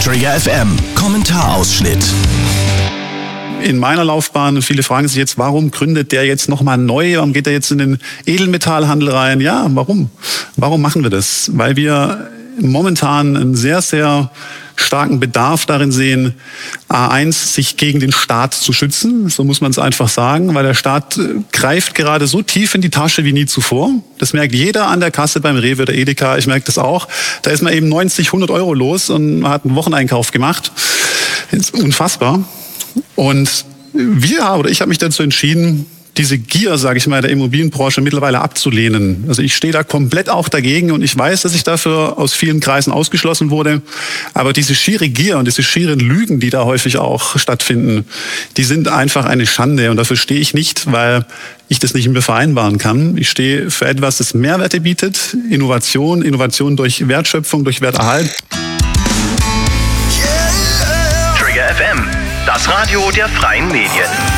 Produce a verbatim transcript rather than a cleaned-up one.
Trigger F M, Kommentarausschnitt. In meiner Laufbahn, viele fragen sich jetzt, warum gründet der jetzt nochmal neu? Warum geht er jetzt in den Edelmetallhandel rein? Ja, warum? Warum machen wir das? Weil wir momentan einen sehr, sehr starken Bedarf darin sehen, A eins, sich gegen den Staat zu schützen. So muss man es einfach sagen, weil der Staat greift gerade so tief in die Tasche wie nie zuvor. Das merkt jeder an der Kasse beim Rewe oder Edeka. Ich merke das auch. Da ist man eben neunzig, hundert Euro los und man hat einen Wocheneinkauf gemacht. Das ist unfassbar. Und wir, oder ich habe mich dazu entschieden, diese Gier, sage ich mal, der Immobilienbranche mittlerweile abzulehnen. Also ich stehe da komplett auch dagegen und ich weiß, dass ich dafür aus vielen Kreisen ausgeschlossen wurde. Aber diese schiere Gier und diese schieren Lügen, die da häufig auch stattfinden, die sind einfach eine Schande. Und dafür stehe ich nicht, weil ich das nicht mehr vereinbaren kann. Ich stehe für etwas, das Mehrwerte bietet, Innovation, Innovation durch Wertschöpfung, durch Werterhalt. Trigger F M, das Radio der freien Medien.